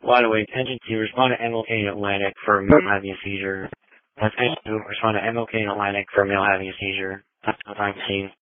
Wide awake. Engine 2, respond to MLK in Atlantic for male having a seizure. That's Engine 2, respond to MLK in Atlantic for male having a seizure. That's no time scene.